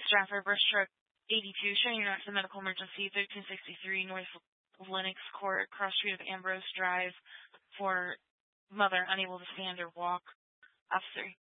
Stratford, Brushstroke 82, showing you're not to the medical emergency, 1363 North Lennox Court, cross street of Ambrose Drive, for mother unable to stand or walk. Officer